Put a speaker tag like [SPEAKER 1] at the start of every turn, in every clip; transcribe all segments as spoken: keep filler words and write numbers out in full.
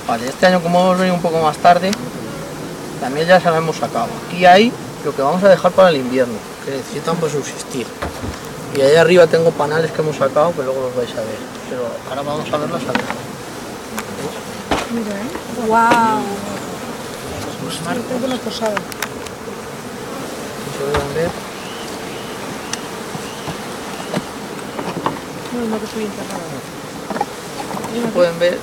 [SPEAKER 1] Vale, este año como hemos venido un poco más tarde, la miel ya se la hemos sacado. Aquí hay lo que vamos a dejar para el invierno, que necesitan para subsistir. Y ahí arriba tengo panales que hemos sacado, que luego los vais a ver. Pero ahora vamos a ver las abejas.
[SPEAKER 2] Mira, ¿eh?
[SPEAKER 3] ¡Wow!
[SPEAKER 2] Tengo una posada.
[SPEAKER 1] Si se pueden ver.
[SPEAKER 2] No, no, que estoy encerrada.
[SPEAKER 1] Si pueden ver.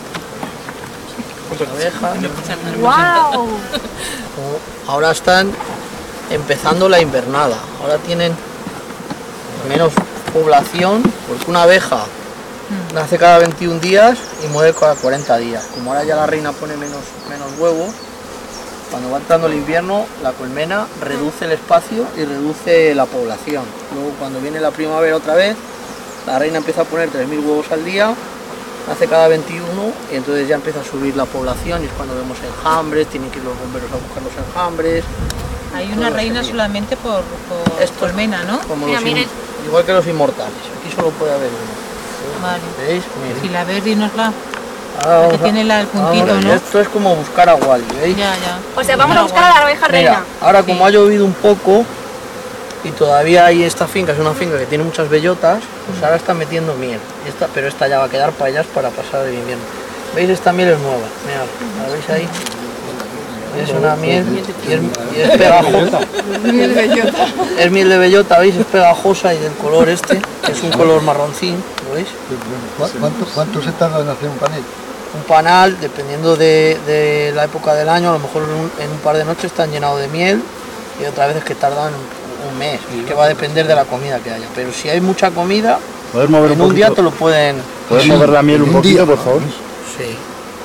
[SPEAKER 1] Abejas.
[SPEAKER 3] ¡Wow!
[SPEAKER 1] Como ahora están empezando la invernada. Ahora tienen menos población, porque una abeja nace cada veintiún días y muere cada cuarenta días. Como ahora ya la reina pone menos, menos huevos, cuando va entrando el invierno, la colmena reduce el espacio y reduce la población. Luego cuando viene la primavera otra vez, la reina empieza a poner tres mil huevos al día, nace cada veintiuno y entonces ya empieza a subir la población y es cuando vemos enjambres, tienen que ir los bomberos a buscar los enjambres.
[SPEAKER 4] Hay una reina solamente por, por
[SPEAKER 1] Esto,
[SPEAKER 4] colmena, ¿no?
[SPEAKER 1] Como
[SPEAKER 3] Mira,
[SPEAKER 1] los
[SPEAKER 3] miren.
[SPEAKER 1] in- igual que los inmortales, aquí solo puede haber uno.
[SPEAKER 4] Vale.
[SPEAKER 1] ¿Veis? Miren.
[SPEAKER 4] Si la ves, dínosla.
[SPEAKER 1] Ahora
[SPEAKER 4] La que
[SPEAKER 1] vamos a-
[SPEAKER 4] tiene la- el puntito,
[SPEAKER 1] ahora,
[SPEAKER 4] ¿no?
[SPEAKER 1] Esto es como buscar a Wally, ¿veis?
[SPEAKER 4] Ya, ya.
[SPEAKER 3] O sea, vamos a buscar a la abeja
[SPEAKER 1] Mira,
[SPEAKER 3] reina.
[SPEAKER 1] ahora como ha llovido un poco y todavía hay esta finca, es una finca que tiene muchas bellotas, pues ahora está metiendo miel. Y esta, pero esta ya va a quedar para ellas para pasar el invierno. ¿Veis? Esta miel es nueva. Mirad, ¿la veis ahí? Es una miel y es, y es pegajosa.
[SPEAKER 2] Miel bellota.
[SPEAKER 1] Es miel de bellota, ¿veis? Es pegajosa y del color este, que es un color marroncín, ¿lo veis?
[SPEAKER 5] ¿Cu- ¿Cuánto, ¿Cuánto se tarda en hacer un panel?
[SPEAKER 1] Un panal, dependiendo de, de la época del año, a lo mejor en un, en un par de noches están llenados de miel y otras veces que tardan un mes, que va a depender de la comida que haya. Pero si hay mucha comida,
[SPEAKER 6] ¿Puedes mover
[SPEAKER 1] en
[SPEAKER 6] un
[SPEAKER 1] un día
[SPEAKER 6] poquito?
[SPEAKER 1] te lo pueden...
[SPEAKER 6] ¿Puedes mover la miel un
[SPEAKER 5] En un
[SPEAKER 6] poquito,
[SPEAKER 5] día.
[SPEAKER 6] por favor?
[SPEAKER 1] Sí.